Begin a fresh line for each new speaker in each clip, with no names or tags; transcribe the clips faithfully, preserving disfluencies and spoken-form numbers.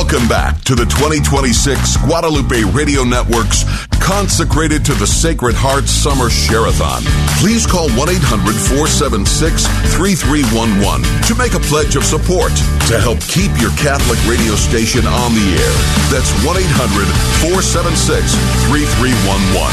Welcome back to the twenty twenty-six Guadalupe Radio Network's Consecrated to the Sacred Heart Summer Share-a-thon. Please call one eight hundred four seven six three three one one to make a pledge of support to help keep your Catholic radio station on the air. That's one eight hundred four seven six three three one one.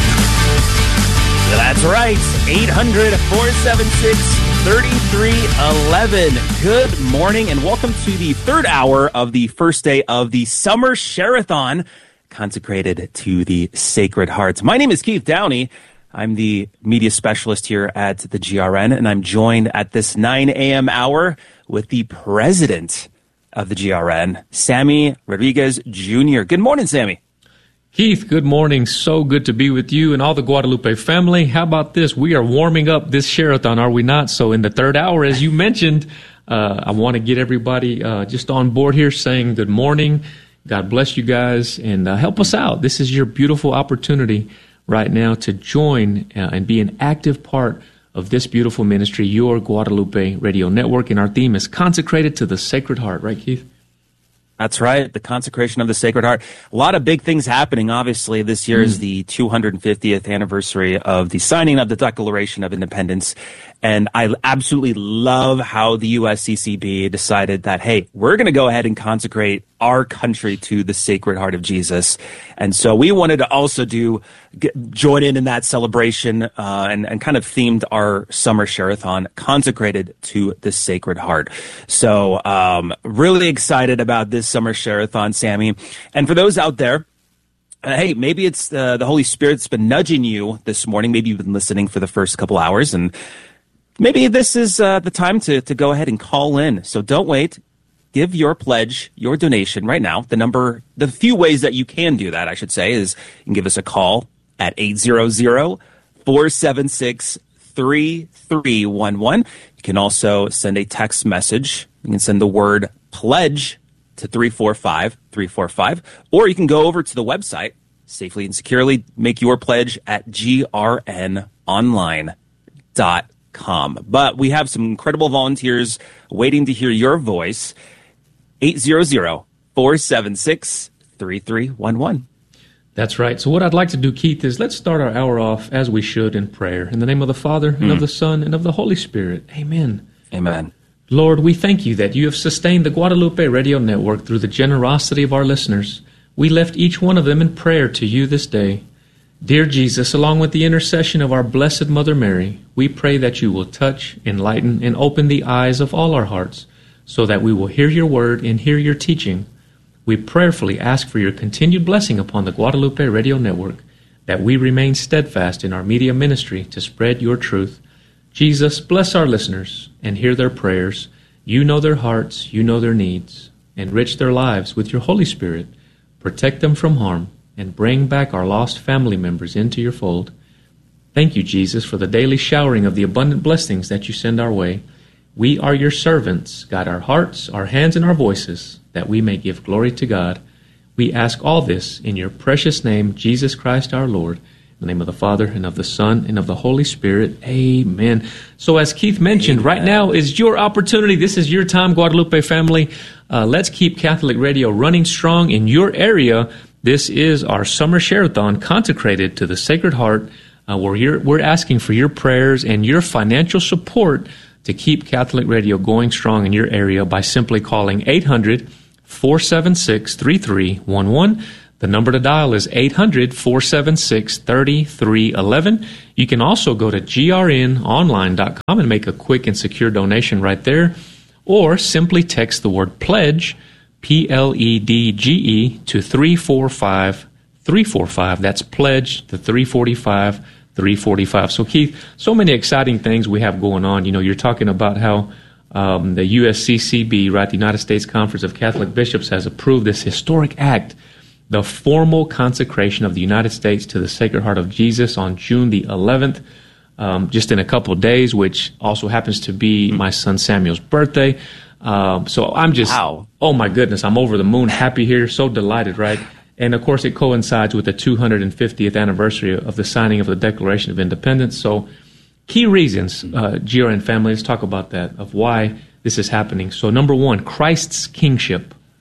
That's right, eight hundred four seven six three three one one. Good morning and welcome to the third hour of the first day of the Summer Share-a-thon, consecrated to the Sacred Heart. My name is Keith Downey. I'm the media specialist here at the G R N, and I'm joined at this nine a.m. hour with the president of the G R N, Sammy Rodriguez Junior Good morning, Sammy.
Keith, good morning. So good to be with you and all the Guadalupe family. How about this? We are warming up this share-a-thon, are we not? So in the third hour, as you mentioned, uh, I want to get everybody uh, just on board here saying good morning. God bless you guys and uh, help us out. This is your beautiful opportunity right now to join uh, and be an active part of this beautiful ministry, your Guadalupe Radio Network. And our theme is Consecrated to the Sacred Heart. Right, Keith?
That's right, the consecration of the Sacred Heart. A lot of big things happening. Obviously, this year mm. is the two hundred fiftieth anniversary of the signing of the Declaration of Independence. And I absolutely love how the U S C C B decided that, hey, we're going to go ahead and consecrate our country to the Sacred Heart of Jesus. And so we wanted to also do get, join in in that celebration uh, and, and kind of themed our summer share-a-thon consecrated to the Sacred Heart. So um, really excited about this summer share-a-thon, Sammy. And for those out there, Uh, hey, maybe it's uh, the Holy Spirit's been nudging you this morning. Maybe you've been listening for the first couple hours, and maybe this is uh, the time to, to go ahead and call in. So don't wait. Give your pledge, your donation right now. The number, the few ways that you can do that, I should say, is you can give us a call at eight hundred, four seven six, three three one one. You can also send a text message. You can send the word pledge to three four five three four five, or you can go over to the website, safely and securely make your pledge at g r n online dot com. But we have some incredible volunteers waiting to hear your voice. eight hundred, four seven six, three three one one.
That's right. So what I'd like to do, Keith, is let's start our hour off as we should in prayer. In the name of the Father, and mm. of the Son, and of the Holy Spirit. Amen.
Amen.
Lord, we thank you that you have sustained the Guadalupe Radio Network through the generosity of our listeners. We lift each one of them in prayer to you this day. Dear Jesus, along with the intercession of our Blessed Mother Mary, we pray that you will touch, enlighten, and open the eyes of all our hearts so that we will hear your word and hear your teaching. We prayerfully ask for your continued blessing upon the Guadalupe Radio Network, that we remain steadfast in our media ministry to spread your truth. Jesus, bless our listeners and hear their prayers. You know their hearts, you know their needs. Enrich their lives with your Holy Spirit. Protect them from harm and bring back our lost family members into your fold. Thank you, Jesus, for the daily showering of the abundant blessings that you send our way. We are your servants. Guide our hearts, our hands, and our voices, that we may give glory to God. We ask all this in your precious name, Jesus Christ our Lord. In the name of the Father, and of the Son, and of the Holy Spirit. Amen. So as Keith mentioned, Amen. Right now is your opportunity. This is your time, Guadalupe family. Uh, let's keep Catholic radio running strong in your area. This is our summer share-a-thon consecrated to the Sacred Heart. Uh, we're, we're asking for your prayers and your financial support to keep Catholic radio going strong in your area by simply calling eight hundred, four seven six, three three one one. The number to dial is eight hundred, four seven six, three three one one. You can also go to g r n online dot com and make a quick and secure donation right there, or simply text the word pledge, P L E D G E, to three four five three four five. That's pledge to three four five three four five. So Keith, so many exciting things we have going on. You know, you're talking about how um, the U S C C B, right, the United States Conference of Catholic Bishops, has approved this historic act, the formal consecration of the United States to the Sacred Heart of Jesus on June the eleventh, um, just in a couple of days, which also happens to be my son Samuel's birthday. Um, so I'm just, wow. oh my goodness, I'm over the moon, happy here, so delighted, right? And of course, it coincides with the two hundred fiftieth anniversary of the signing of the Declaration of Independence. So key reasons, uh, G R N family, let's talk about that, of why this is happening. So number one, Christ's kingship.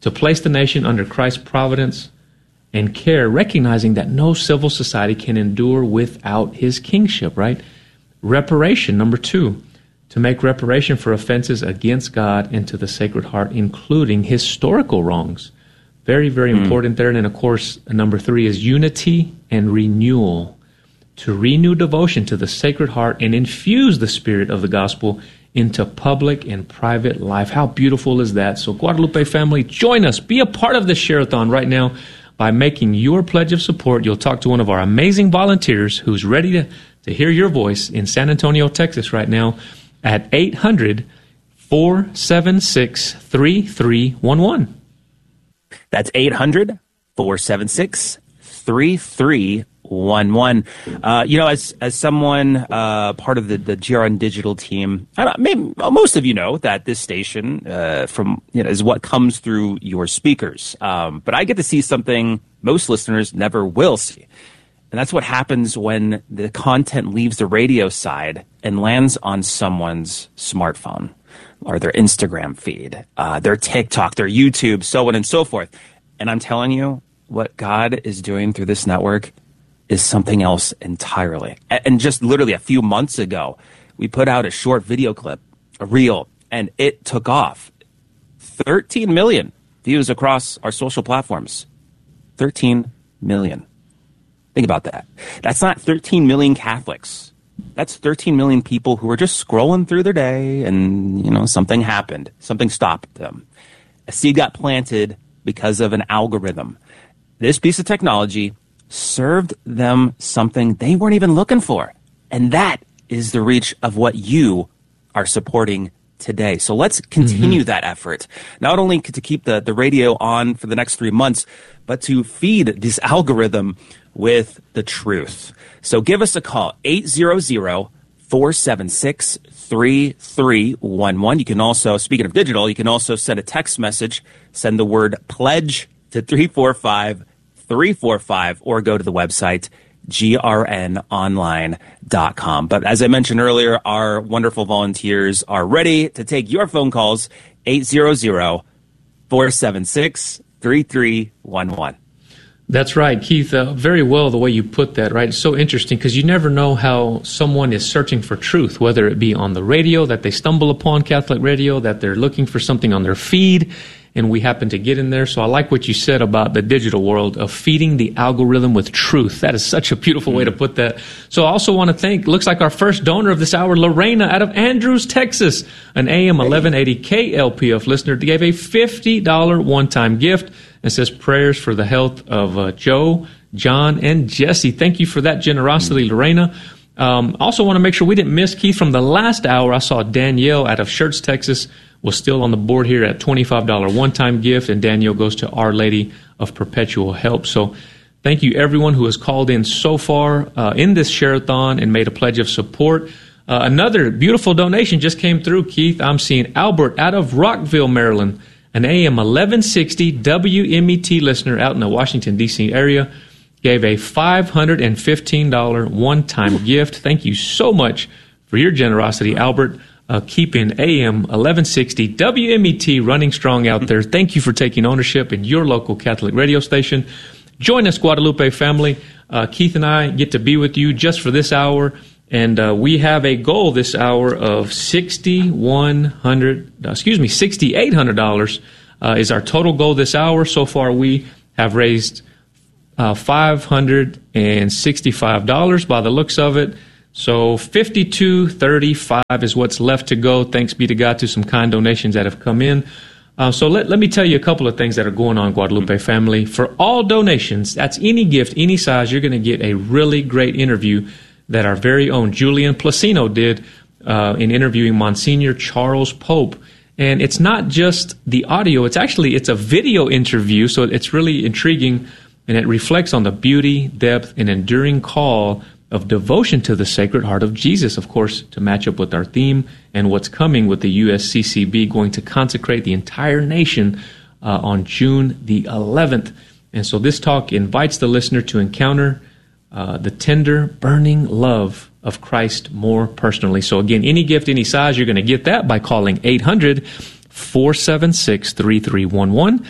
to place the nation under Christ's providence and care, recognizing that no civil society can endure without his kingship, right? Reparation, number two, to make reparation for offenses against God and to the Sacred Heart, including historical wrongs. Very, very mm. important there. And then, of course, number three is unity and renewal, to renew devotion to the Sacred Heart and infuse the spirit of the gospel into public and private life. How beautiful is that? So, Guadalupe family, join us. Be a part of this share-a-thon right now by making your pledge of support. You'll talk to one of our amazing volunteers who's ready to, to hear your voice in San Antonio, Texas right now at eight hundred, four seven six, three three one one.
That's eight hundred, four seven six, three three one one. Uh, you know, as as someone uh, part of the, the G R N Digital team, I don't, maybe most of you know that this station uh, from you know is what comes through your speakers. Um, but I get to see something most listeners never will see. And that's what happens when the content leaves the radio side and lands on someone's smartphone or their Instagram feed, uh, their TikTok, their YouTube, so on and so forth. And I'm telling you, what God is doing through this network is something else entirely. And just literally a few months ago, we put out a short video clip, a reel, and it took off. thirteen million views across our social platforms. thirteen million. Think about that. That's not thirteen million Catholics. That's thirteen million people who were just scrolling through their day and, you know, something happened. Something stopped them. A seed got planted because of an algorithm. This piece of technology served them something they weren't even looking for. And that is the reach of what you are supporting today. So let's continue mm-hmm. that effort, not only to keep the, the radio on for the next three months, but to feed this algorithm with the truth. So give us a call, eight hundred, four seven six, three three one one. You can also, speaking of digital, you can also send a text message, send the word pledge to three four five, three four five, or go to the website, G R N online dot com. But as I mentioned earlier, our wonderful volunteers are ready to take your phone calls, eight hundred, four seven six, three three one one.
That's right, Keith. Uh, very well the way you put that, right? It's so interesting because you never know how someone is searching for truth, whether it be on the radio, that they stumble upon Catholic radio, that they're looking for something on their feed, and we happen to get in there. So I like what you said about the digital world of feeding the algorithm with truth. That is such a beautiful way to put that. So I also want to thank, looks like our first donor of this hour, Lorena out of Andrews, Texas, an A M eleven eighty K L P F listener, gave a fifty dollars one-time gift and says prayers for the health of uh, Joe, John, and Jesse. Thank you for that generosity, Lorena. Um, also want to make sure we didn't miss, Keith, from the last hour. I saw Danielle out of Schertz, Texas, was still on the board here at twenty-five dollars one-time gift, and Danielle goes to Our Lady of Perpetual Help. So thank you, everyone who has called in so far uh, in this share-a-thon and made a pledge of support. Uh, another beautiful donation just came through, Keith. I'm seeing Albert out of Rockville, Maryland, an A M eleven sixty W M E T listener out in the Washington, D C area, gave a five hundred fifteen dollars one-time gift. Thank you so much for your generosity, Albert. Uh, keeping A M eleven sixty W M E T running strong out there. Thank you for taking ownership in your local Catholic radio station. Join us, Guadalupe family. Uh, Keith and I get to be with you just for this hour, and uh, we have a goal this hour of sixty-one hundred. Uh, excuse me, sixty-eight hundred dollars uh, is our total goal this hour. So far, we have raised uh, five hundred sixty-five dollars by the looks of it. So fifty-two thirty-five is what's left to go. Thanks be to God to some kind donations that have come in. Uh, so let, let me tell you a couple of things that are going on, Guadalupe family. For all donations, that's any gift, any size, you're going to get a really great interview that our very own Julian Placino did uh, in interviewing Monsignor Charles Pope. And it's not just the audio, it's actually, it's a video interview, so it's really intriguing, and it reflects on the beauty, depth, and enduring call of devotion to the Sacred Heart of Jesus, of course, to match up with our theme and what's coming with the U S C C B going to consecrate the entire nation uh, on June the eleventh. And so this talk invites the listener to encounter uh, the tender, burning love of Christ more personally. So again, any gift, any size, you're going to get that by calling eight hundred, four seven six, three three one one.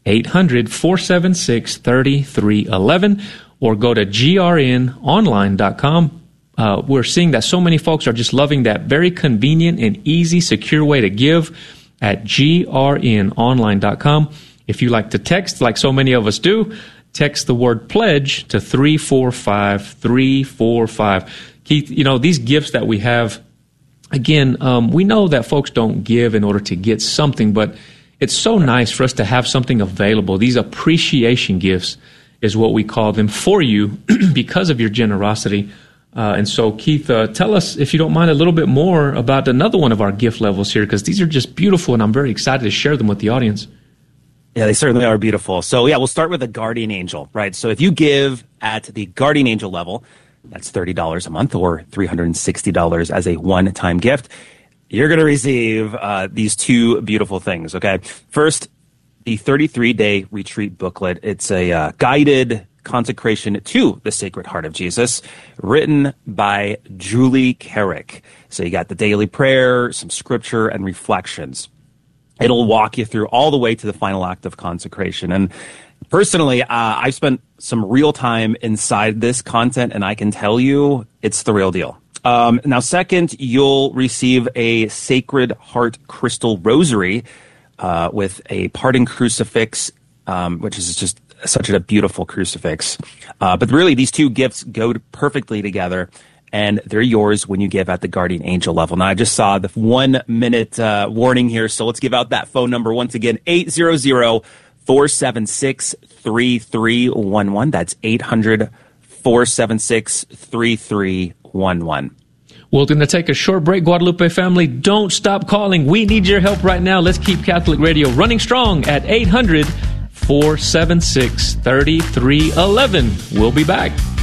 eight hundred, four seven six, three three one one, or go to G R N online dot com. Uh, we're seeing that so many folks are just loving that very convenient and easy, secure way to give at G R N online dot com. If you like to text, like so many of us do, text the word pledge to three four five three four five. Keith, you know, these gifts that we have, again, um, we know that folks don't give in order to get something, but it's so nice for us to have something available. These appreciation gifts is what we call them for you because of your generosity. Uh, and so, Keith, uh, tell us, if you don't mind, a little bit more about another one of our gift levels here, because these are just beautiful, and I'm very excited to share them with the audience.
Yeah, they certainly are beautiful. So, yeah, we'll start with the Guardian Angel, right? So if you give at the Guardian Angel level, that's thirty dollars a month or three hundred sixty dollars as a one-time gift, you're going to receive uh, these two beautiful things, okay? First, the thirty-three day retreat booklet. It's a uh, guided consecration to the Sacred Heart of Jesus, written by Julie Carrick. So you got the daily prayer, some scripture, and reflections. It'll walk you through all the way to the final act of consecration. And personally, uh, I've spent some real time inside this content, and I can tell you it's the real deal. Um, now, second, you'll receive a Sacred Heart Crystal Rosary uh, with a parting crucifix, um, which is just such a beautiful crucifix. Uh, but really, these two gifts go perfectly together, and they're yours when you give at the Guardian Angel level. Now, I just saw the one-minute uh, warning here, so let's give out that phone number once again, eight hundred, four seven six, three three one one. That's eight hundred, four seven six, three three one one.
We're going to take a short break, Guadalupe family. Don't stop calling. We need your help right now. Let's keep Catholic Radio running strong at eight hundred, four seven six, three three one one. We'll be back.